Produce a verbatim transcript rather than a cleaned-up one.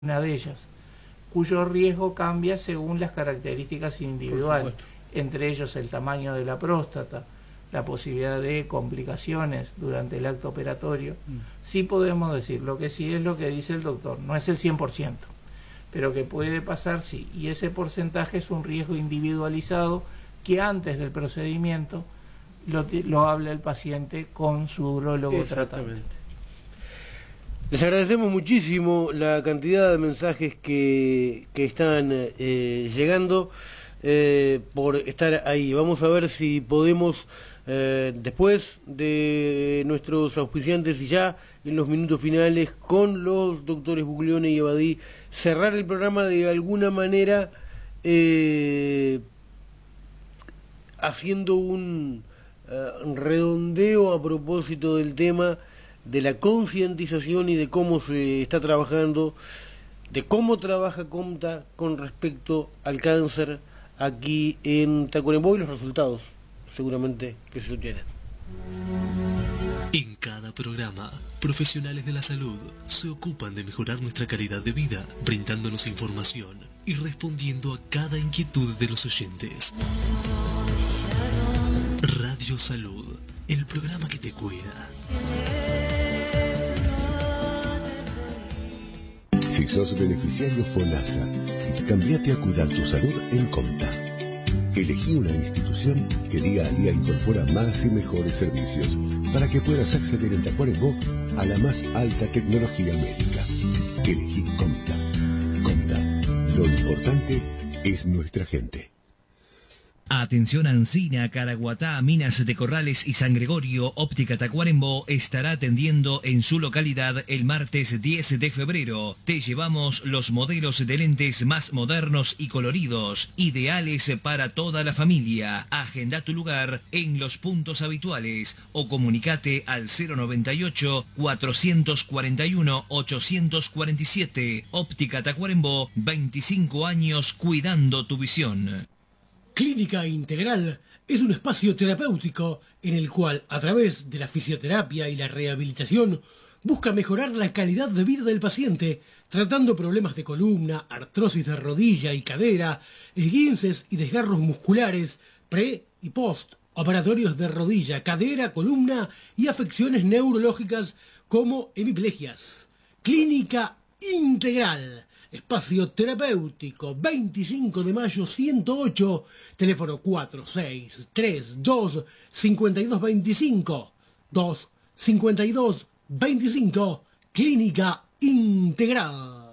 una de ellas, cuyo riesgo cambia según las características individuales, entre ellos el tamaño de la próstata, la posibilidad de complicaciones durante el acto operatorio. Mm. Sí podemos decir, lo que sí es lo que dice el doctor, no es el cien por ciento, pero que puede pasar, sí, y ese porcentaje es un riesgo individualizado que antes del procedimiento lo, lo habla el paciente con su urólogo tratante. Les agradecemos muchísimo la cantidad de mensajes que, que están eh, llegando eh, por estar ahí. Vamos a ver si podemos, eh, después de nuestros auspiciantes y ya en los minutos finales con los doctores Buglione y Abadí, cerrar el programa de alguna manera eh, haciendo un uh, redondeo a propósito del tema de la concientización y de cómo se está trabajando, de cómo trabaja Comta con respecto al cáncer aquí en Tacuarembó y los resultados seguramente que se obtienen. En cada programa, profesionales de la salud se ocupan de mejorar nuestra calidad de vida, brindándonos información y respondiendo a cada inquietud de los oyentes. Radio Salud, el programa que te cuida. Si sos beneficiario FONASA, cambiate a cuidar tu salud en Comta. Elegí una institución que día a día incorpora más y mejores servicios para que puedas acceder en Tacuarembó a la más alta tecnología médica. Elegí Comta. Comta. Lo importante es nuestra gente. Atención Ancina, Caraguatá, Minas de Corrales y San Gregorio, Óptica Tacuarembó estará atendiendo en su localidad el martes diez de febrero. Te llevamos los modelos de lentes más modernos y coloridos, ideales para toda la familia. Agenda tu lugar en los puntos habituales o comunicate al cero noventa y ocho, cuatrocientos cuarenta y uno, ochocientos cuarenta y siete. Óptica Tacuarembó, veinticinco años cuidando tu visión. Clínica Integral es un espacio terapéutico en el cual, a través de la fisioterapia y la rehabilitación, busca mejorar la calidad de vida del paciente, tratando problemas de columna, artrosis de rodilla y cadera, esguinces y desgarros musculares, pre y post, operatorios de rodilla, cadera, columna y afecciones neurológicas como hemiplegias. Clínica Integral. Espacio terapéutico, veinticinco de mayo ciento ocho, teléfono cuatro seis tres dos, cinco dos dos cinco, dos cinco dos veinticinco, Clínica Integral.